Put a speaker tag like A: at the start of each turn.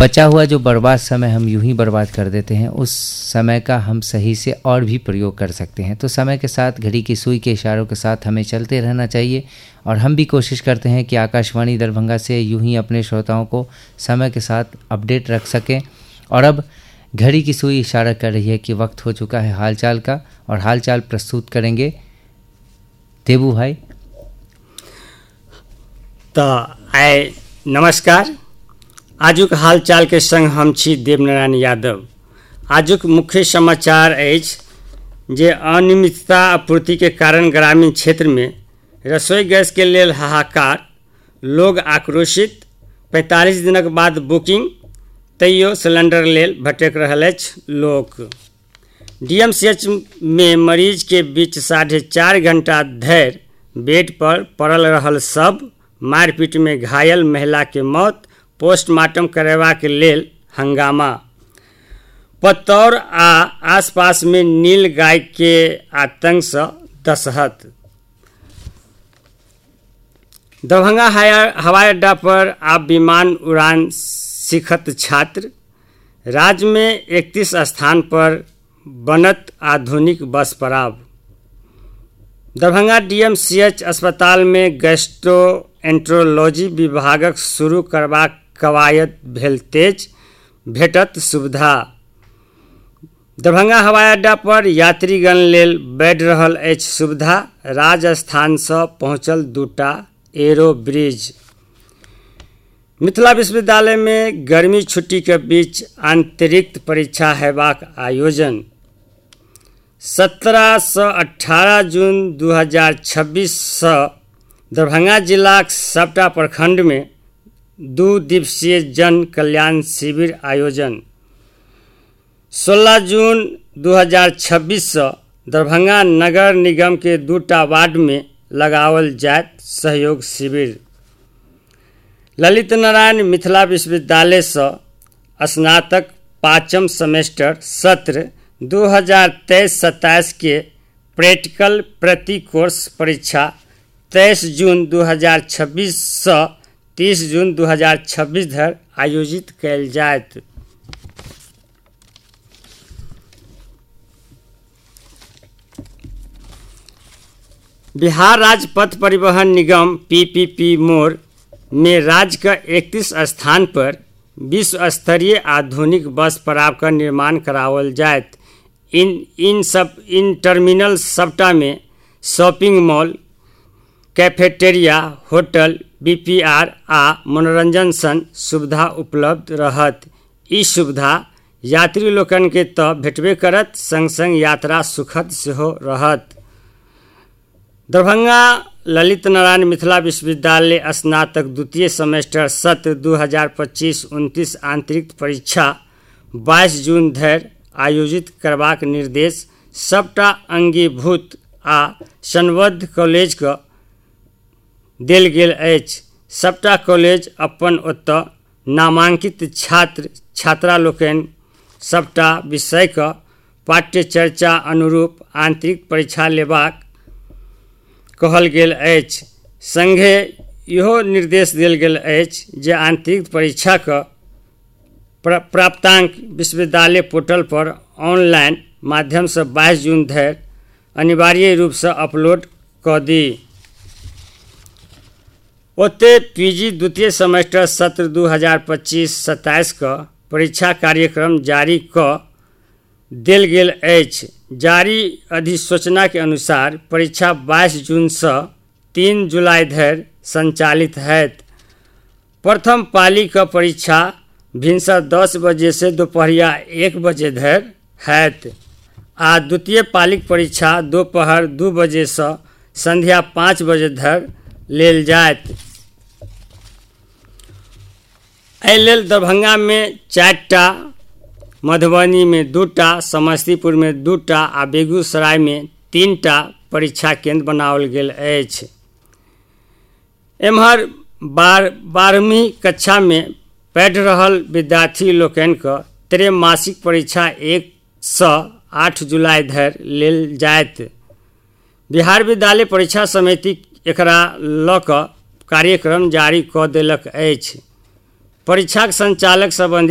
A: बचा हुआ जो बर्बाद समय हम यूं ही बर्बाद कर देते हैं, उस समय का हम सही से और भी प्रयोग कर सकते हैं। तो समय के साथ, घड़ी की सुई के इशारों के साथ हमें चलते रहना चाहिए और हम भी कोशिश करते हैं कि आकाशवाणी दरभंगा से यूं ही अपने श्रोताओं को समय के साथ अपडेट रख सकें। और अब घड़ी की सुई इशारा कर रही है कि वक्त हो चुका है हालचाल का, और हालचाल प्रस्तुत करेंगे देबू भाई।
B: तो आए नमस्कार। आजुक हालचाल के संग हम छी देवनारायण यादव। आजुक मुख्य समाचार अछि जे अनियमितता आपूर्ति के कारण ग्रामीण क्षेत्र में रसोई गैस के लेल हाहाकार, लोग आक्रोशित। 45 दिनक बाद बुकिंग, तैयो सिलेंडर लेल भटक रहल अछि लोक। डीएमसीएच में मरीज के बीच 4.5 घंटा धरि बेड पर पड़ल रहल सब। मारपीट में घायल महिला के मौत, पोस्टमार्टम करबाक लेल हंगामा। पतौर आ आसपास में नील गाय के आतंक से दशहत। दरभंगा हवाई अड्डा पर आब विमान उड़ान सीखत छात्र। राज्य में 31 स्थान पर बनत आधुनिक बस पड़ाव। दरभंगा डीएमसीएच अस्पताल में गैस्ट्रोएंट्रोलॉजी विभागक शुरू करबाक कवायद भेल तेज, भेटत सुविधा। दरभंगा हवाई अड्डा पर यात्रीगण लेल बढ़ि रहल अछि सुविधा। राजस्थान से पहुँचल 2टा एरो ब्रिज। मिथिला विश्वविद्यालय में गर्मी छुट्टी के बीच अतिरिक्त परीक्षा हेबाक आयोजन। 17 से 18 जून 2026 से दरभंगा जिलाक सबटा प्रखंड में 2 दिवसीय जन कल्याण शिविर आयोजन। 16 जून 2026 से दरभंगा नगर निगम के 2टा वार्ड में लगावल जायत सहयोग शिविर। ललित नारायण मिथिला विश्वविद्यालय से स्नातक 5म सेमेस्टर सत्र 2023-27 के प्रैक्टिकल प्रति कोर्स परीक्षा 23 जून 2026 से 30 जून 2026 धरि आयोजित कयल जायत। बिहार राज्य पथ परिवहन निगम पीपीपी मोड़ में राज्य का 31 स्थान पर विश्व स्तरीय आधुनिक बस पड़ाव का निर्माण करावल जायत। इन टर्मिनल सबटा में shopping mall, cafeteria, hotel, BPR आ मनोरंजन सन सुविधा उपलब्ध रहत। ई सुविधा यात्री लोकन के तो भेटबे करत, संग संग यात्रा सुखद सेहो रहत। दरभंगा ललित नारायण मिथिला विश्वविद्यालय स्नातक 2य सेमेस्टर सत्र 2025-29 आंतरिक परीक्षा 22 जून धरि आयोजित करबाक निर्देश सबटा अंगीभूत आ संबद्ध कॉलेज के देल गेल अछि। सबटा कॉलेज अपन ओतऽ नामांकित छात्र छात्रा लोकनि सबटा विषय के पाठ्यचर्चा अनुरूप आंतरिक परीक्षा लेबाक कहल गेल अछि। संगे इहो निर्देश देल गेल अछि जे आंतरिक परीक्षा के प्राप्तांक विश्वविद्यालय पोर्टल पर ऑनलाइन माध्यम से 22 जून धरि अनिवार्य रूप से अपलोड कऽ दी। ओते पीजी 2य सेमेस्टर सत्र 2025-27 का परीक्षा कार्यक्रम जारी कऽ देल गेल अछि। जारी अधिसूचना के अनुसार परीक्षा 22 जून से 3 जुलाई धरि संचालित हैत। प्रथम पाली का परीक्षा भिनसर 10 बजे से दोपहरिया 1 बजे धरि हैत आ द्वितीय पालीक परीक्षा दोपहर 2 बजे से संध्या 5 बजे धरि लेल जायत। एहि लेल दरभंगा में 4टा, मधुबनी में 2टा, समस्तीपुर में 2टा आ बेगूसराय में 3टा परीक्षा केंद्र बनाओल गेल अछि। एम्हर 12वीं कक्षा में पढ़ि रहल विद्यार्थी लोकनि के त्रैमासिक परीक्षा 1 से 8 जुलाई धरि लेल जायत। बिहार विद्यालय परीक्षा समिति एकरा लऽ कऽ कार्यक्रम जारी कऽ देलक अछि। परीक्षाक संचालक संबंधी